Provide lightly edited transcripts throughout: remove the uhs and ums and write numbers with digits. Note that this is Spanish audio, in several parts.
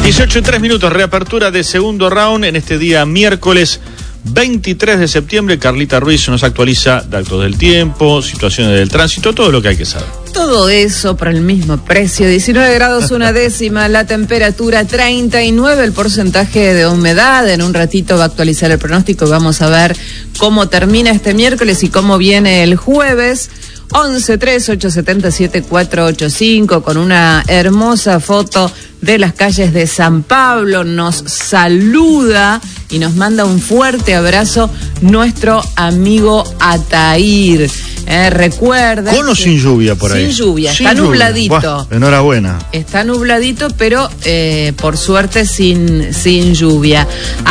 18:03, reapertura de segundo round en este día miércoles 23 de septiembre. Carlita Ruiz nos actualiza datos del tiempo, situaciones del tránsito, todo lo que hay que saber. Todo eso por el mismo precio, 19 grados una décima, la temperatura 39, el porcentaje de humedad. En un ratito va a actualizar el pronóstico y vamos a ver cómo termina este miércoles y cómo viene el jueves. 11-3-877-485 con una hermosa foto de las calles de San Pablo. Nos saluda y nos manda un fuerte abrazo nuestro amigo Atair. Recuerda. ¿Con o sin lluvia por ahí? Sin lluvia, sin está lluvia. Nubladito. Buah, enhorabuena. Está nubladito, pero por suerte sin lluvia.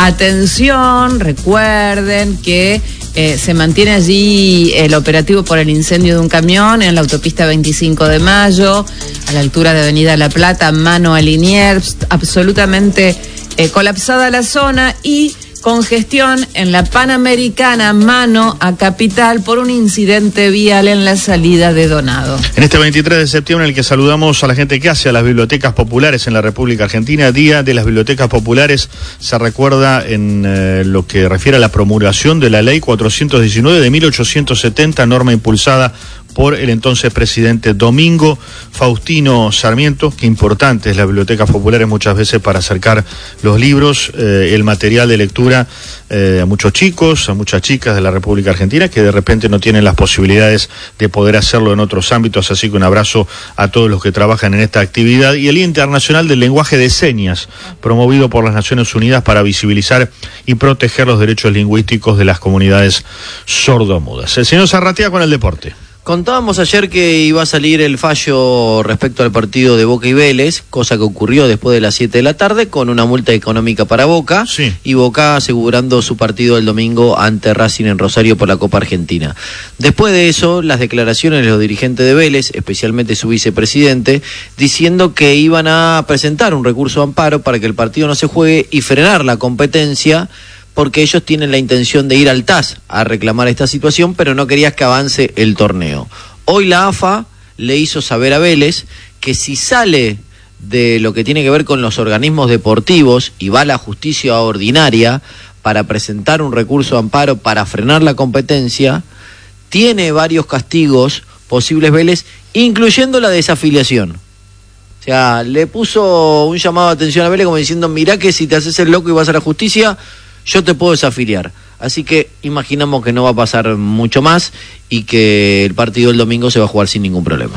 Atención, recuerden que se mantiene allí el operativo por el incendio de un camión en la autopista 25 de Mayo, a la altura de Avenida La Plata, mano a Liniers, absolutamente colapsada la zona y congestión en la Panamericana, mano a Capital, por un incidente vial en la salida de Donado. En este 23 de septiembre en el que saludamos a la gente que hace a las bibliotecas populares en la República Argentina, Día de las Bibliotecas Populares, se recuerda en lo que refiere a la promulgación de la Ley 419 de 1870, norma impulsada por el entonces presidente Domingo Faustino Sarmiento. Qué importante es las bibliotecas populares muchas veces para acercar los libros, el material de lectura a muchos chicos, a muchas chicas de la República Argentina que de repente no tienen las posibilidades de poder hacerlo en otros ámbitos, así que un abrazo a todos los que trabajan en esta actividad. Y el Día Internacional del Lenguaje de Señas, promovido por las Naciones Unidas para visibilizar y proteger los derechos lingüísticos de las comunidades sordomudas. El señor Zarratea con el deporte. Contábamos ayer que iba a salir el fallo respecto al partido de Boca y Vélez, cosa que ocurrió después de las 7 de la tarde, con una multa económica para Boca, sí, y Boca asegurando su partido el domingo ante Racing en Rosario por la Copa Argentina. Después de eso, las declaraciones de los dirigentes de Vélez, especialmente su vicepresidente, diciendo que iban a presentar un recurso de amparo para que el partido no se juegue y frenar la competencia, porque ellos tienen la intención de ir al TAS a reclamar esta situación, pero no querían que avance el torneo. Hoy la AFA le hizo saber a Vélez que si sale de lo que tiene que ver con los organismos deportivos y va a la justicia ordinaria para presentar un recurso de amparo para frenar la competencia, tiene varios castigos posibles Vélez, incluyendo la desafiliación. O sea, le puso un llamado de atención a Vélez como diciendo, mirá que si te haces el loco y vas a la justicia, yo te puedo desafiliar. Así que imaginamos que no va a pasar mucho más y que el partido del domingo se va a jugar sin ningún problema.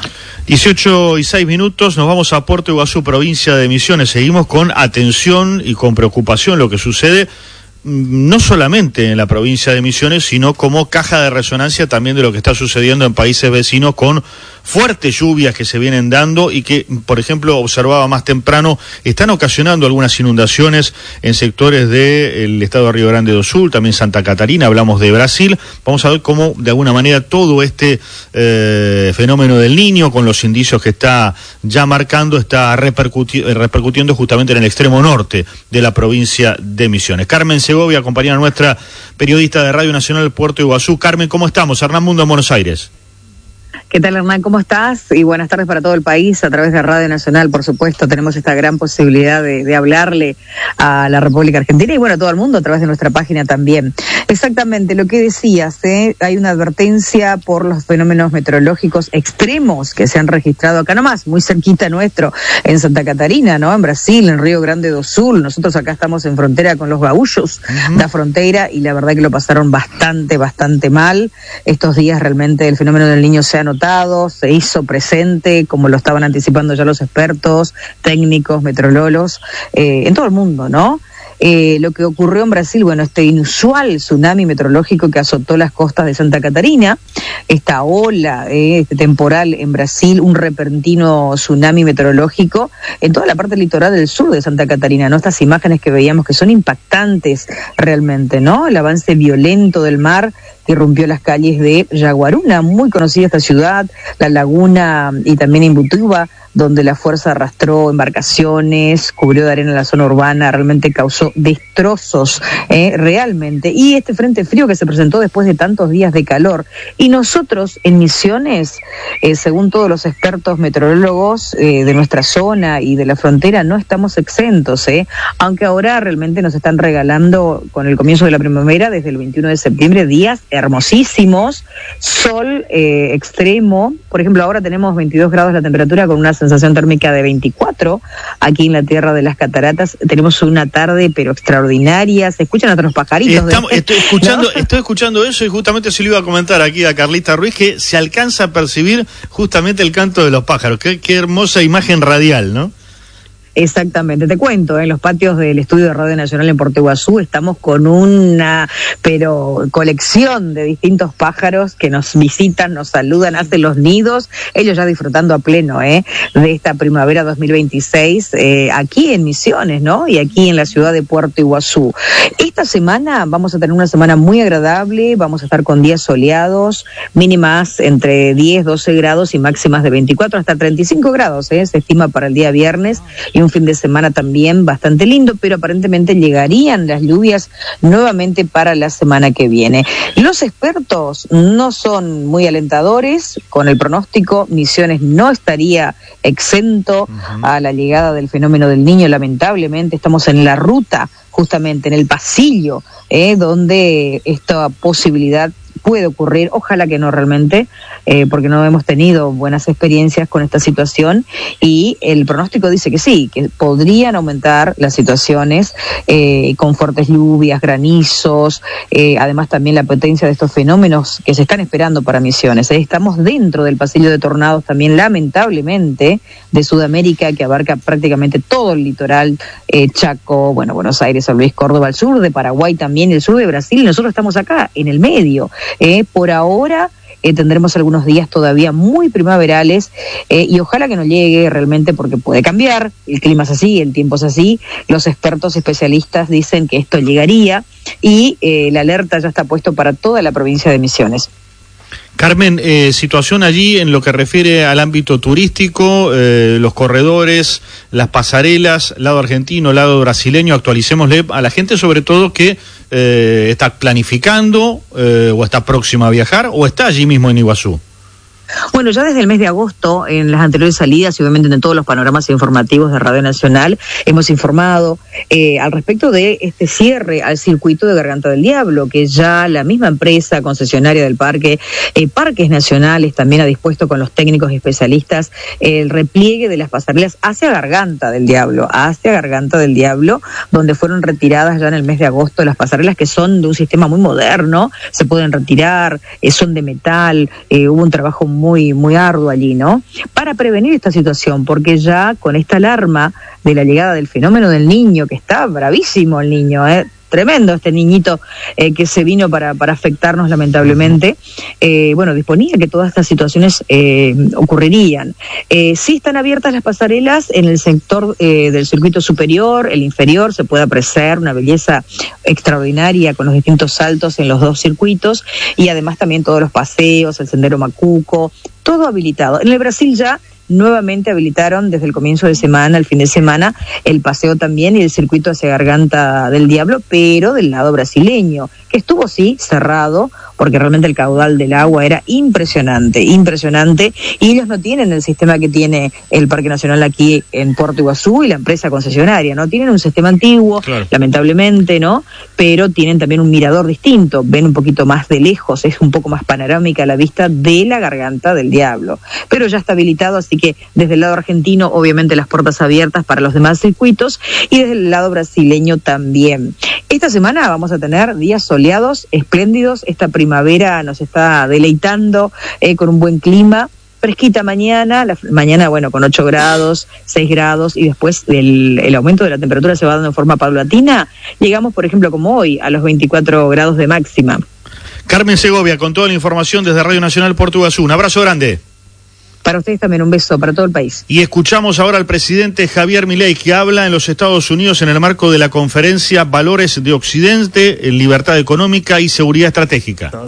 18:06, nos vamos a Puerto Iguazú, provincia de Misiones. Seguimos con atención y con preocupación lo que sucede no solamente en la provincia de Misiones, sino como caja de resonancia también de lo que está sucediendo en países vecinos con fuertes lluvias que se vienen dando y que, por ejemplo, observaba más temprano, están ocasionando algunas inundaciones en sectores del estado de Río Grande do Sul, también Santa Catarina, hablamos de Brasil. Vamos a ver cómo, de alguna manera, todo este fenómeno del Niño, con los indicios que está ya marcando, está repercutiendo justamente en el extremo norte de la provincia de Misiones. Carmen Segovia, compañera nuestra, periodista de Radio Nacional Puerto Iguazú. Carmen, ¿cómo estamos? Hernán Mundo en Buenos Aires. ¿Qué tal, Hernán? ¿Cómo estás? Y buenas tardes para todo el país. A través de Radio Nacional, por supuesto, tenemos esta gran posibilidad de hablarle a la República Argentina y, bueno, a todo el mundo a través de nuestra página también. Exactamente, lo que decías, hay una advertencia por los fenómenos meteorológicos extremos que se han registrado acá nomás, muy cerquita nuestro, en Santa Catarina, ¿no? En Brasil, en Río Grande do Sul. Nosotros acá estamos en frontera con los gaúchos da frontera y la verdad que lo pasaron bastante mal. Estos días realmente el fenómeno del Niño se ha notado, se hizo presente, como lo estaban anticipando ya los expertos, técnicos, meteorólogos, en todo el mundo, ¿no? Lo que ocurrió en Brasil, bueno, este inusual tsunami meteorológico que azotó las costas de Santa Catarina, esta ola, este temporal en Brasil, un repentino tsunami meteorológico en toda la parte litoral del sur de Santa Catarina, ¿no? Estas imágenes que veíamos que son impactantes realmente, ¿no? El avance violento del mar que irrumpió las calles de Yaguaruna, muy conocida esta ciudad, La Laguna y también Imbutuba, donde la fuerza arrastró embarcaciones, cubrió de arena la zona urbana, realmente causó destrozos, realmente. Y este frente frío que se presentó después de tantos días de calor. Y nosotros en Misiones, según todos los expertos meteorólogos de nuestra zona y de la frontera, no estamos exentos, aunque ahora realmente nos están regalando, con el comienzo de la primavera, desde el 21 de septiembre, días hermosísimos, sol extremo. Por ejemplo, ahora tenemos 22 grados la temperatura con una sensación térmica de 24, aquí en la tierra de las cataratas. Tenemos una tarde pero extraordinaria, se escuchan otros pajaritos. Estoy escuchando eso, y justamente se lo iba a comentar aquí a Carlita Ruiz, que se alcanza a percibir justamente el canto de los pájaros. Qué hermosa imagen radial, ¿no? Exactamente, te cuento, en los patios del estudio de Radio Nacional en Puerto Iguazú estamos con una colección de distintos pájaros que nos visitan, nos saludan, hacen los nidos, ellos ya disfrutando a pleno de esta primavera 2026 aquí en Misiones, ¿no? Y aquí en la ciudad de Puerto Iguazú. Esta semana vamos a tener una semana muy agradable, vamos a estar con días soleados, mínimas entre 10, 12 grados y máximas de 24 hasta 35 grados, se estima para el día viernes, y un fin de semana también bastante lindo, pero aparentemente llegarían las lluvias nuevamente para la semana que viene. Los expertos no son muy alentadores con el pronóstico. Misiones no estaría exento a la llegada del fenómeno del Niño, lamentablemente. Estamos en la ruta, justamente en el pasillo, donde esta posibilidad puede ocurrir, ojalá que no realmente, porque no hemos tenido buenas experiencias con esta situación, y el pronóstico dice que sí, que podrían aumentar las situaciones con fuertes lluvias, granizos, además también la potencia de estos fenómenos que se están esperando para Misiones. Estamos dentro del pasillo de tornados también, lamentablemente, de Sudamérica, que abarca prácticamente todo el litoral, Chaco, Buenos Aires, San Luis, Córdoba, el sur de Paraguay también, el sur de Brasil, y nosotros estamos acá, en el medio. Por ahora tendremos algunos días todavía muy primaverales, y ojalá que no llegue realmente, porque puede cambiar, el clima es así, el tiempo es así, los expertos especialistas dicen que esto llegaría, y la alerta ya está puesto para toda la provincia de Misiones. Carmen, situación allí en lo que refiere al ámbito turístico, los corredores, las pasarelas, lado argentino, lado brasileño. Actualicémosle a la gente, sobre todo, que está planificando o está próxima a viajar o está allí mismo en Iguazú. Bueno, ya desde el mes de agosto, en las anteriores salidas y obviamente en todos los panoramas informativos de Radio Nacional, hemos informado al respecto de este cierre al circuito de Garganta del Diablo, que ya la misma empresa concesionaria del parque, Parques Nacionales, también ha dispuesto con los técnicos y especialistas el repliegue de las pasarelas hacia Garganta del Diablo, donde fueron retiradas ya en el mes de agosto las pasarelas, que son de un sistema muy moderno, se pueden retirar, son de metal, hubo un trabajo muy arduo allí, ¿no? Para prevenir esta situación, porque ya con esta alarma de la llegada del fenómeno del Niño, que está bravísimo el Niño, tremendo este niñito que se vino para afectarnos lamentablemente, disponía que todas estas situaciones ocurrirían. Sí están abiertas las pasarelas en el sector del circuito superior, el inferior, se puede apreciar una belleza extraordinaria con los distintos saltos en los dos circuitos, y además también todos los paseos, el sendero Macuco, todo habilitado. En el Brasil ya nuevamente habilitaron desde el comienzo de semana, el fin de semana, el paseo también y el circuito hacia Garganta del Diablo, pero del lado brasileño, que estuvo sí cerrado, porque realmente el caudal del agua era impresionante, y ellos no tienen el sistema que tiene el Parque Nacional aquí en Puerto Iguazú y la empresa concesionaria, ¿no? Tienen un sistema antiguo, claro, lamentablemente, ¿no? Pero tienen también un mirador distinto, ven un poquito más de lejos, es un poco más panorámica la vista de la Garganta del Diablo, pero ya está habilitado, así que desde el lado argentino, obviamente las puertas abiertas para los demás circuitos, y desde el lado brasileño también. Esta semana vamos a tener días soleados, espléndidos, esta primavera nos está deleitando con un buen clima, fresquita mañana, con 8 grados, 6 grados, y después el aumento de la temperatura se va dando en forma paulatina. Llegamos, por ejemplo, como hoy, a los 24 grados de máxima. Carmen Segovia, con toda la información desde Radio Nacional Puerto Iguazú. Un abrazo grande. Para ustedes también un beso, para todo el país. Y escuchamos ahora al presidente Javier Milei, que habla en los Estados Unidos en el marco de la conferencia Valores de Occidente, Libertad Económica y Seguridad Estratégica.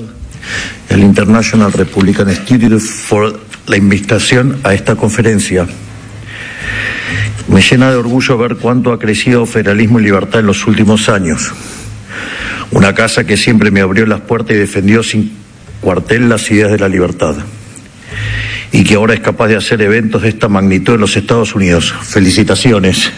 y al International Republican Institute por la invitación a esta conferencia. Me llena de orgullo ver cuánto ha crecido Federalismo y Libertad en los últimos años. Una casa que siempre me abrió las puertas y defendió sin cuartel las ideas de la libertad. Y que ahora es capaz de hacer eventos de esta magnitud en los Estados Unidos. Felicitaciones.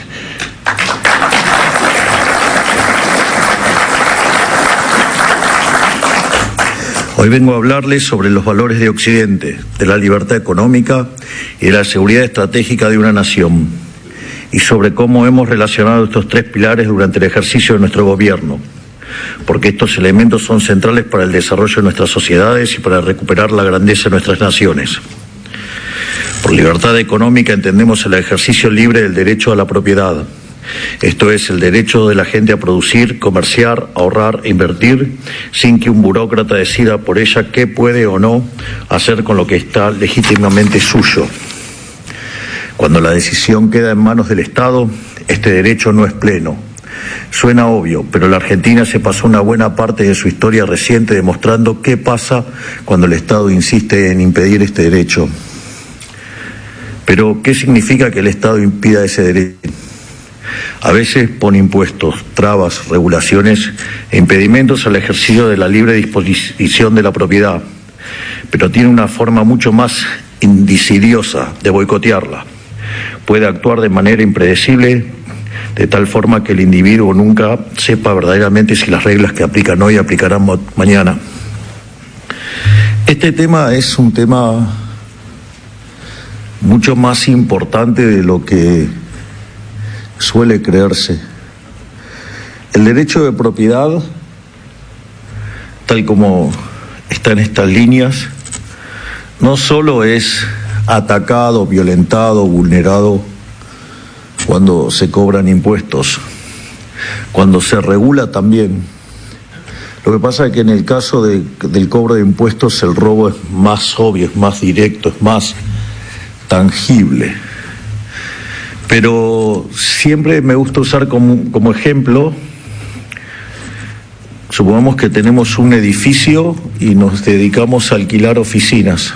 Hoy vengo a hablarles sobre los valores de Occidente, de la libertad económica y de la seguridad estratégica de una nación, y sobre cómo hemos relacionado estos tres pilares durante el ejercicio de nuestro gobierno, porque estos elementos son centrales para el desarrollo de nuestras sociedades y para recuperar la grandeza de nuestras naciones. Por libertad económica entendemos el ejercicio libre del derecho a la propiedad, esto es, el derecho de la gente a producir, comerciar, ahorrar e invertir, sin que un burócrata decida por ella qué puede o no hacer con lo que está legítimamente suyo. Cuando la decisión queda en manos del Estado, este derecho no es pleno. Suena obvio, pero la Argentina se pasó una buena parte de su historia reciente demostrando qué pasa cuando el Estado insiste en impedir este derecho. Pero, ¿qué significa que el Estado impida ese derecho? A veces pone impuestos, trabas, regulaciones e impedimentos al ejercicio de la libre disposición de la propiedad, pero tiene una forma mucho más insidiosa de boicotearla. Puede actuar de manera impredecible, de tal forma que el individuo nunca sepa verdaderamente si las reglas que aplican hoy aplicarán mañana. Este tema es un tema mucho más importante de lo que suele creerse. El derecho de propiedad, tal como está en estas líneas, no solo es atacado, violentado, vulnerado cuando se cobran impuestos, cuando se regula también. Lo que pasa es que en el caso del cobro de impuestos el robo es más obvio, es más directo, es más tangible. Pero siempre me gusta usar como ejemplo, supongamos que tenemos un edificio y nos dedicamos a alquilar oficinas.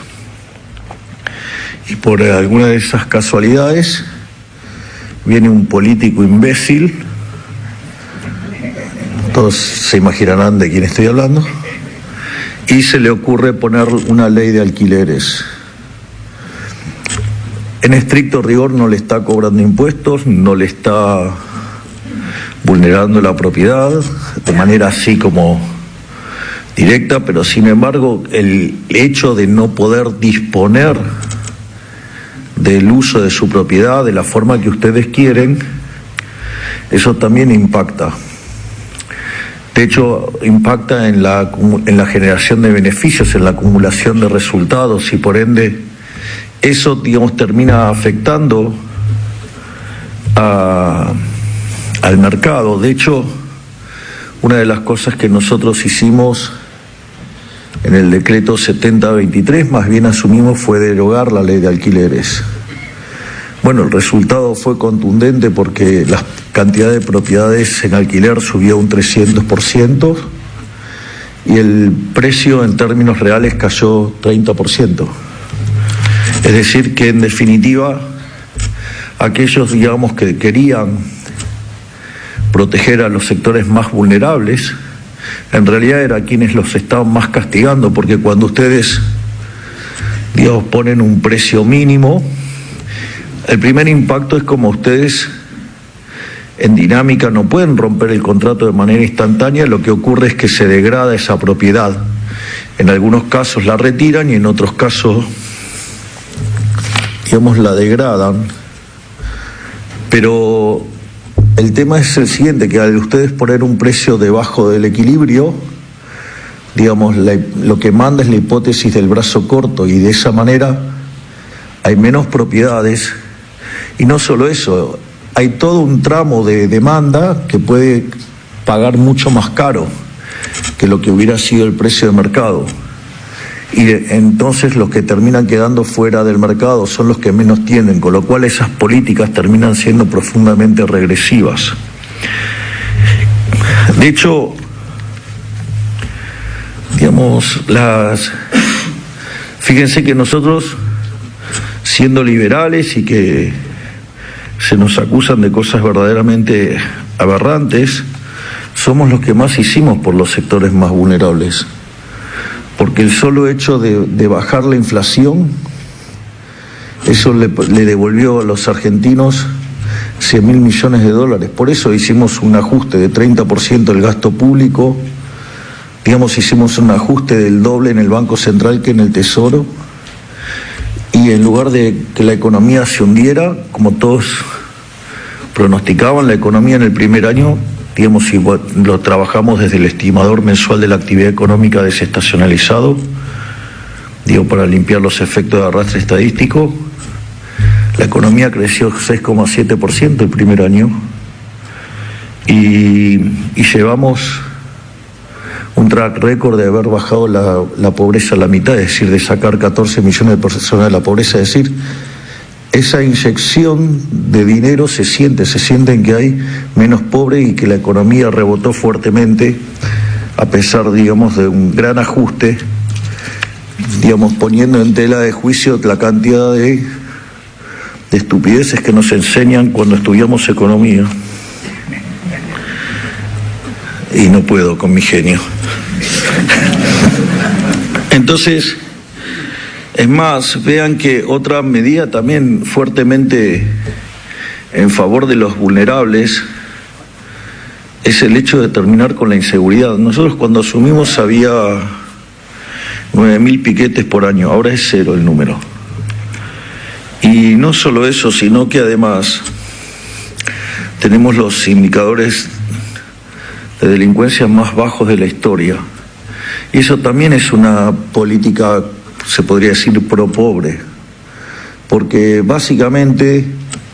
Y por alguna de esas casualidades viene un político imbécil, todos se imaginarán de quién estoy hablando, y se le ocurre poner una ley de alquileres. En estricto rigor no le está cobrando impuestos, no le está vulnerando la propiedad de manera así como directa, pero sin embargo el hecho de no poder disponer del uso de su propiedad de la forma que ustedes quieren, eso también impacta. De hecho, impacta en la generación de beneficios, en la acumulación de resultados, y por ende eso, digamos, termina afectando al mercado. De hecho, una de las cosas que nosotros hicimos en el decreto 7023, más bien asumimos, fue derogar la ley de alquileres. Bueno, el resultado fue contundente porque la cantidad de propiedades en alquiler subió un 300% y el precio en términos reales cayó 30%. Es decir, que en definitiva, aquellos, digamos, que querían proteger a los sectores más vulnerables, en realidad eran quienes los estaban más castigando, porque cuando ustedes, digamos, ponen un precio mínimo, el primer impacto es como ustedes en dinámica no pueden romper el contrato de manera instantánea, lo que ocurre es que se degrada esa propiedad. En algunos casos la retiran y en otros casos, digamos, la degradan. Pero el tema es el siguiente, que al ustedes poner un precio debajo del equilibrio, digamos, lo que manda es la hipótesis del brazo corto, y de esa manera hay menos propiedades. Y no solo eso, hay todo un tramo de demanda que puede pagar mucho más caro que lo que hubiera sido el precio de mercado. Y entonces los que terminan quedando fuera del mercado son los que menos tienen, con lo cual esas políticas terminan siendo profundamente regresivas. De hecho, Fíjense que nosotros, siendo liberales y que se nos acusan de cosas verdaderamente aberrantes, somos los que más hicimos por los sectores más vulnerables, porque el solo hecho de bajar la inflación, eso le devolvió a los argentinos 100.000 millones de dólares. Por eso hicimos un ajuste de 30% del gasto público, hicimos un ajuste del doble en el Banco Central que en el Tesoro, y en lugar de que la economía se hundiera, como todos pronosticaban, la economía en el primer año, lo trabajamos desde el estimador mensual de la actividad económica desestacionalizado, para limpiar los efectos de arrastre estadístico, la economía creció 6,7% el primer año, y llevamos un track record de haber bajado la pobreza a la mitad, es decir, de sacar 14 millones de personas de la pobreza. Es decir, esa inyección de dinero se siente en que hay menos pobres y que la economía rebotó fuertemente, a pesar, de un gran ajuste, poniendo en tela de juicio la cantidad de estupideces que nos enseñan cuando estudiamos economía. Y no puedo con mi genio. Entonces, es más, vean que otra medida también fuertemente en favor de los vulnerables es el hecho de terminar con la inseguridad. Nosotros cuando asumimos había 9.000 piquetes por año, ahora es 0 el número. Y no solo eso, sino que además tenemos los indicadores de delincuencia más bajos de la historia. Y eso también es una política, se podría decir, pro pobre, porque básicamente,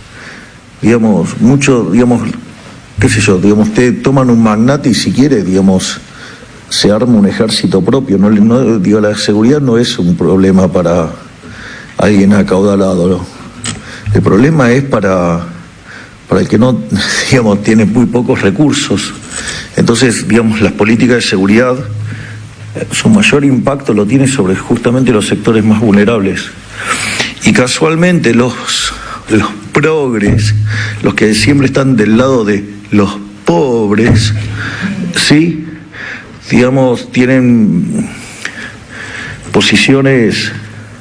ustedes toman un magnate y si quiere, se arma un ejército propio. La seguridad no es un problema para alguien acaudalado, ¿no? El problema es para el que no, tiene muy pocos recursos. Entonces, las políticas de seguridad, su mayor impacto lo tiene sobre justamente los sectores más vulnerables. Y casualmente los progres, los que siempre están del lado de los pobres, sí, tienen posiciones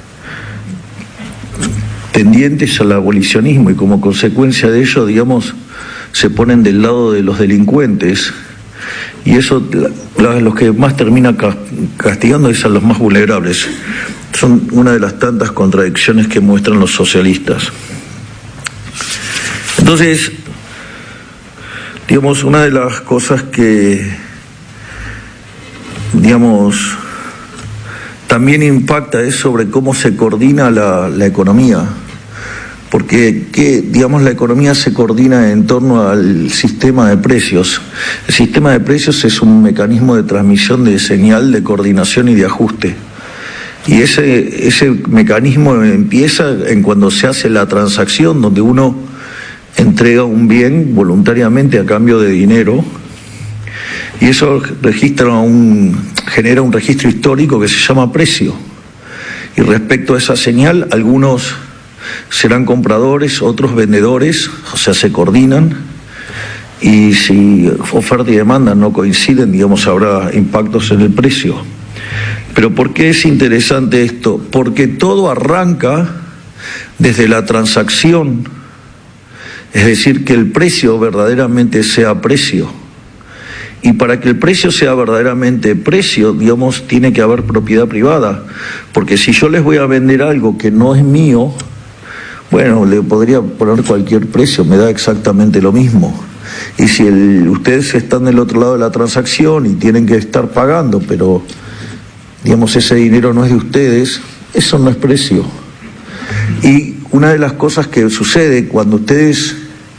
tendientes al abolicionismo y como consecuencia de ello, se ponen del lado de los delincuentes. Y eso, los que más termina castigando es a los más vulnerables. Son una de las tantas contradicciones que muestran los socialistas. Entonces, una de las cosas que, también impacta es sobre cómo se coordina la economía. Porque la economía se coordina en torno al sistema de precios. El sistema de precios es un mecanismo de transmisión de señal, de coordinación y de ajuste. Y ese mecanismo empieza en cuando se hace la transacción, donde uno entrega un bien voluntariamente a cambio de dinero, y eso genera un registro histórico que se llama precio. Y respecto a esa señal, algunos serán compradores, otros vendedores, o sea, se coordinan, y si oferta y demanda no coinciden, habrá impactos en el precio. Pero ¿por qué es interesante esto? Porque todo arranca desde la transacción, es decir, que el precio verdaderamente sea precio. Y para que el precio sea verdaderamente precio, tiene que haber propiedad privada, porque si yo les voy a vender algo que no es mío, le podría poner cualquier precio, me da exactamente lo mismo. Y si ustedes están del otro lado de la transacción y tienen que estar pagando, pero, ese dinero no es de ustedes, eso no es precio. Y una de las cosas que sucede cuando ustedes,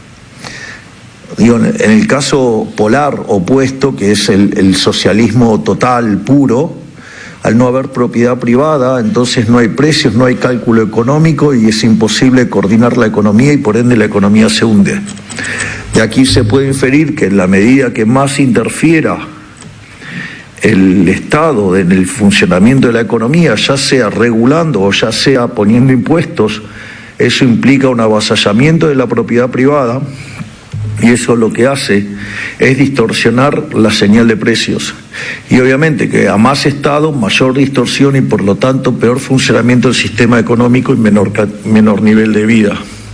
en el caso polar opuesto, que es el socialismo total, puro, al no haber propiedad privada, entonces no hay precios, no hay cálculo económico y es imposible coordinar la economía y por ende la economía se hunde. De aquí se puede inferir que en la medida que más interfiera el Estado en el funcionamiento de la economía, ya sea regulando o ya sea poniendo impuestos, eso implica un avasallamiento de la propiedad privada, y eso lo que hace es distorsionar la señal de precios. Y obviamente que a más Estado, mayor distorsión y por lo tanto peor funcionamiento del sistema económico y menor nivel de vida.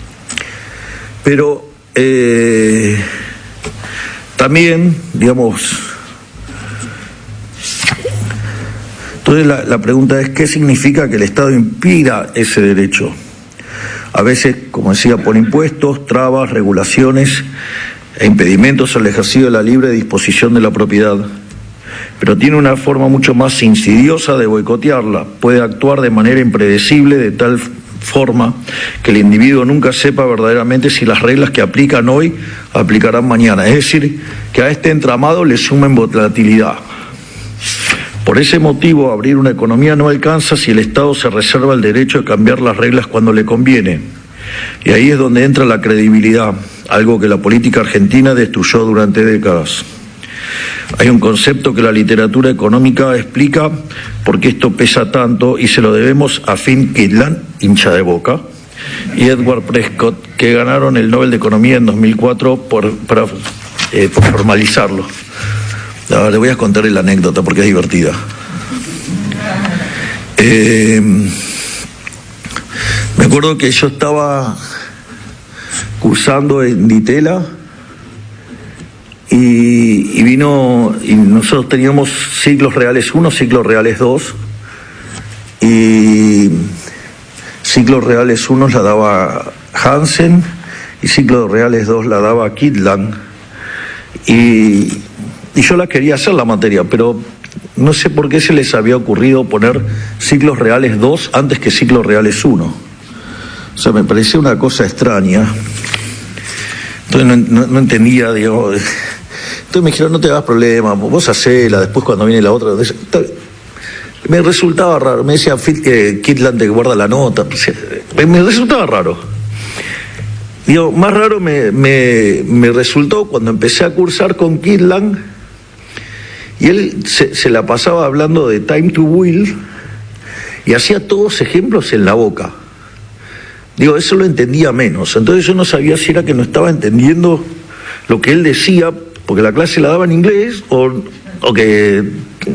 Pero también, digamos, entonces la pregunta es, ¿qué significa que el Estado impida ese derecho? A veces, como decía, por impuestos, trabas, regulaciones e impedimentos al ejercicio de la libre disposición de la propiedad. Pero tiene una forma mucho más insidiosa de boicotearla. Puede actuar de manera impredecible, de tal forma que el individuo nunca sepa verdaderamente si las reglas que aplican hoy aplicarán mañana. Es decir, que a este entramado le sumen volatilidad. Por ese motivo, abrir una economía no alcanza si el Estado se reserva el derecho de cambiar las reglas cuando le conviene. Y ahí es donde entra la credibilidad, algo que la política argentina destruyó durante décadas. Hay un concepto que la literatura económica explica por qué esto pesa tanto, y se lo debemos a Finn Kydland, hincha de Boca, y Edward Prescott, que ganaron el Nobel de Economía en 2004 por formalizarlo. Ahora le voy a contar la anécdota porque es divertida. Me acuerdo que yo estaba cursando en Ditela y vino, y nosotros teníamos ciclos reales 1, ciclos reales 2, y ciclos reales 1 la daba Hansen y ciclos reales 2 la daba Kydland, y yo la quería hacer la materia, pero no sé por qué se les había ocurrido poner ciclos reales 2 antes que ciclos reales 1. O sea, me parecía una cosa extraña. Entonces no entendía, digo. Entonces me dijeron, no te hagas problema, vos hacela, después cuando viene la otra. Me resultaba raro, me decía que Kydland te guarda la nota, me resultaba raro. Digo, más raro me resultó cuando empecé a cursar con Kydland. Y él se la pasaba hablando de Time to Will y hacía todos ejemplos en la boca. Digo, eso lo entendía menos. Entonces yo no sabía si era que no estaba entendiendo lo que él decía, porque la clase la daba en inglés, o que...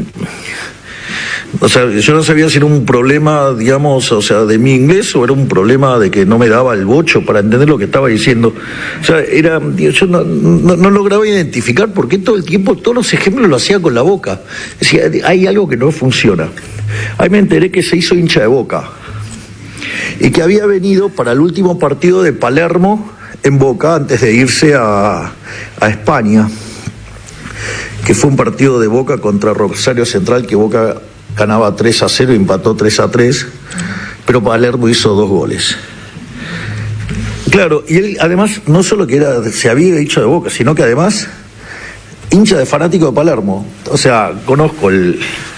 O sea, yo no sabía si era un problema, digamos, o sea, de mi inglés, o era un problema de que no me daba el bocho para entender lo que estaba diciendo. O sea, yo no lograba identificar por qué todo el tiempo, todos los ejemplos lo hacía con la boca. Decía, hay algo que no funciona. Ahí me enteré que se hizo hincha de Boca y que había venido para el último partido de Palermo en Boca antes de irse a España, que fue un partido de Boca contra Rosario Central, que Boca ganaba 3-0 y empató 3-3, pero Palermo hizo 2 goles. Claro, y él además no solo que se había hecho de Boca, sino que además hincha de fanático de Palermo. O sea, conozco el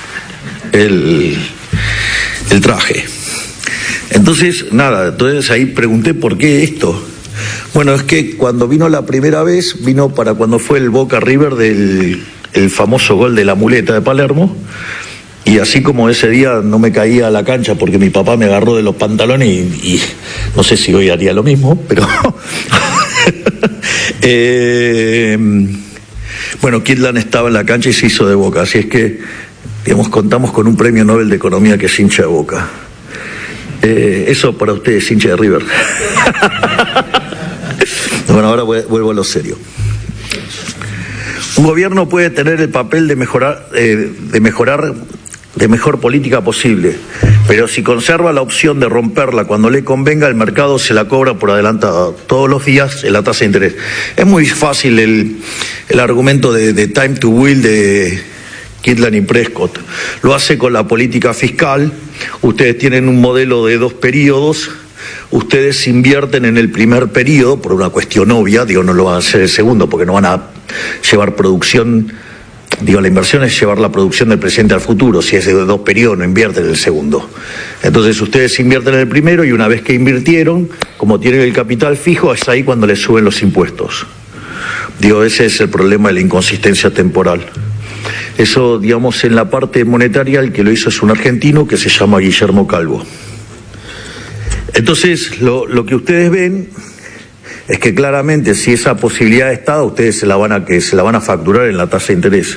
traje. Entonces, nada, entonces ahí pregunté por qué esto. Bueno, es que cuando vino la primera vez, vino para cuando fue el Boca River el famoso gol de la muleta de Palermo. Y así como ese día no me caía a la cancha porque mi papá me agarró de los pantalones y no sé si hoy haría lo mismo, pero... Bueno, Kydland estaba en la cancha y se hizo de Boca, así es que, digamos, contamos con un premio Nobel de Economía que es hincha de Boca. Eso para ustedes, hincha de River. Bueno, ahora vuelvo a lo serio. Un gobierno puede tener el papel de mejorar de mejor política posible, pero si conserva la opción de romperla cuando le convenga, el mercado se la cobra por adelantado todos los días en la tasa de interés. Es muy fácil el argumento de Time to Will de Kydland y Prescott. Lo hace con la política fiscal. Ustedes tienen un modelo de 2 periodos. Ustedes invierten en el primer periodo por una cuestión obvia, digo, no lo van a hacer el segundo porque no van a llevar producción. Digo, la inversión es llevar la producción del presente al futuro. Si es de 2 periodos, no invierten en el segundo. Entonces ustedes invierten en el primero y una vez que invirtieron, como tienen el capital fijo, es ahí cuando les suben los impuestos. Digo, ese es el problema de la inconsistencia temporal. Eso, digamos, en la parte monetaria el que lo hizo es un argentino que se llama Guillermo Calvo. Entonces, lo que ustedes ven es que claramente si esa posibilidad está, ustedes se la van a facturar en la tasa de interés.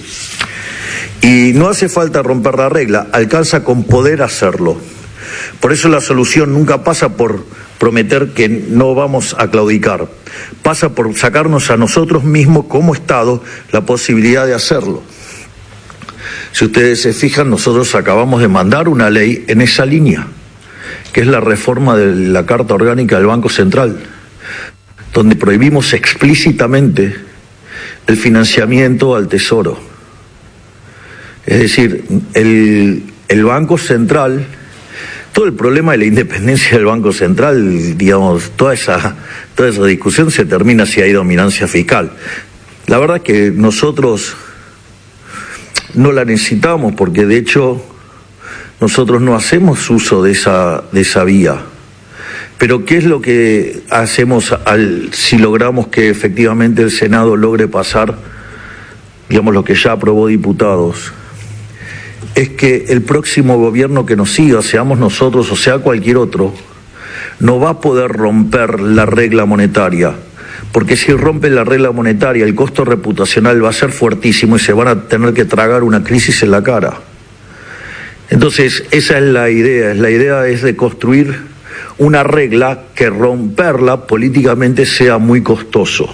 Y no hace falta romper la regla, alcanza con poder hacerlo. Por eso la solución nunca pasa por prometer que no vamos a claudicar, pasa por sacarnos a nosotros mismos como Estado la posibilidad de hacerlo. Si ustedes se fijan, nosotros acabamos de mandar una ley en esa línea, que es la reforma de la Carta Orgánica del Banco Central, donde prohibimos explícitamente el financiamiento al Tesoro. Es decir, el Banco Central, todo el problema de la independencia del Banco Central, digamos, toda esa discusión se termina si hay dominancia fiscal. La verdad es que nosotros no la necesitamos porque de hecho nosotros no hacemos uso de esa vía. Pero ¿qué es lo que hacemos si logramos que efectivamente el Senado logre pasar, digamos, lo que ya aprobó diputados? Es que el próximo gobierno que nos siga, seamos nosotros o sea cualquier otro, no va a poder romper la regla monetaria, porque si rompe la regla monetaria el costo reputacional va a ser fuertísimo y se van a tener que tragar una crisis en la cara. Entonces esa es la idea es de construir una regla que romperla políticamente sea muy costoso.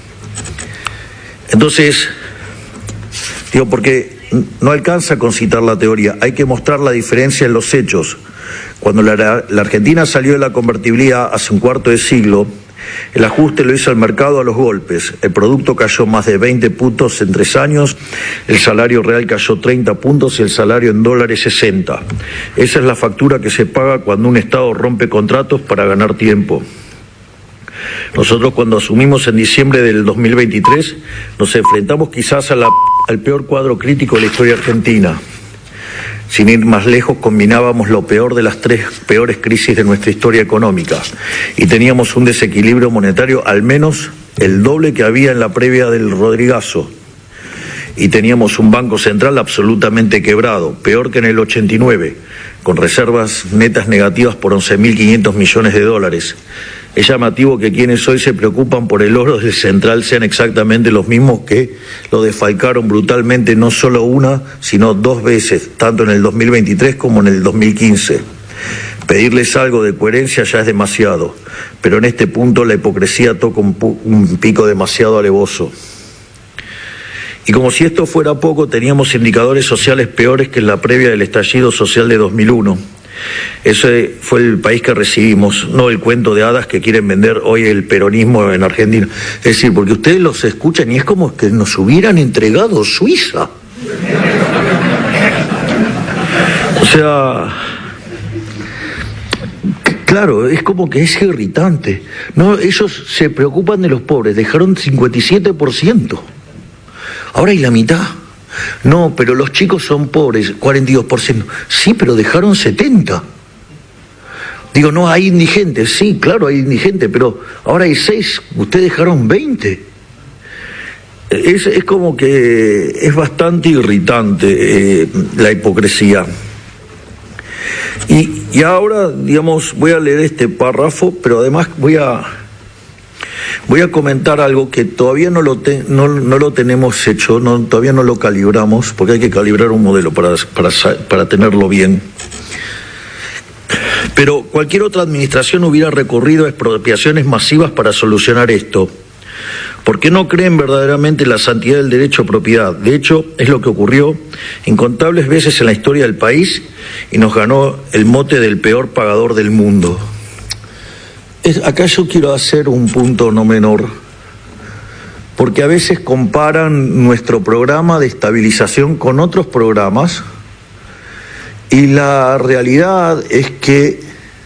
Entonces, digo, porque no alcanza con citar la teoría, hay que mostrar la diferencia en los hechos. Cuando la Argentina salió de la convertibilidad hace un cuarto de siglo, el ajuste lo hizo el mercado a los golpes. El producto cayó más de 20 puntos en 3 años, el salario real cayó 30 puntos y el salario en dólares 60. Esa es la factura que se paga cuando un Estado rompe contratos para ganar tiempo. Nosotros cuando asumimos en diciembre del 2023 nos enfrentamos quizás al peor cuadro crítico de la historia argentina. Sin ir más lejos, combinábamos lo peor de las 3 peores crisis de nuestra historia económica y teníamos un desequilibrio monetario al menos el doble que había en la previa del Rodrigazo. Y teníamos un Banco Central absolutamente quebrado, peor que en el 89, con reservas netas negativas por 11.500 millones de dólares. Es llamativo que quienes hoy se preocupan por el oro del Central sean exactamente los mismos que lo desfalcaron brutalmente no solo una, sino 2 veces, tanto en el 2023 como en el 2015. Pedirles algo de coherencia ya es demasiado, pero en este punto la hipocresía toca un pico demasiado alevoso. Y como si esto fuera poco, teníamos indicadores sociales peores que en la previa del estallido social de 2001. Ese fue el país que recibimos, no el cuento de hadas que quieren vender hoy el peronismo en Argentina. Es decir, porque ustedes los escuchan y es como que nos hubieran entregado Suiza. O sea, claro, es como que es irritante. No, ellos se preocupan de los pobres, dejaron 57%. Ahora hay la mitad. No, pero los chicos son pobres, 42%. Sí, pero dejaron 70%. Digo, no, hay indigentes. Sí, claro, hay indigentes, pero ahora hay 6. Ustedes dejaron 20. Es como que es bastante irritante la hipocresía. Y ahora, digamos, voy a leer este párrafo, pero además voy a comentar algo que todavía no lo tenemos hecho, todavía no lo calibramos, porque hay que calibrar un modelo para tenerlo bien. Pero cualquier otra administración hubiera recurrido a expropiaciones masivas para solucionar esto, porque no creen verdaderamente en la santidad del derecho a propiedad. De hecho, es lo que ocurrió incontables veces en la historia del país y nos ganó el mote del peor pagador del mundo. Acá yo quiero hacer un punto no menor, porque a veces comparan nuestro programa de estabilización con otros programas y la realidad es que,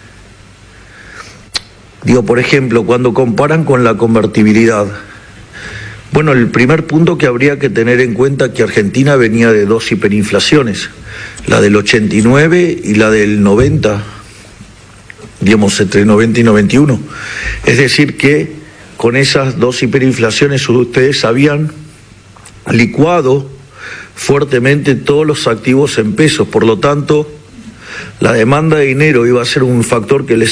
digo, por ejemplo, cuando comparan con la convertibilidad, bueno, el primer punto que habría que tener en cuenta es que Argentina venía de 2 hiperinflaciones, la del 89 y la del 90. Digamos, entre 90 y 91. Es decir que con esas 2 hiperinflaciones ustedes habían licuado fuertemente todos los activos en pesos, por lo tanto, la demanda de dinero iba a ser un factor que les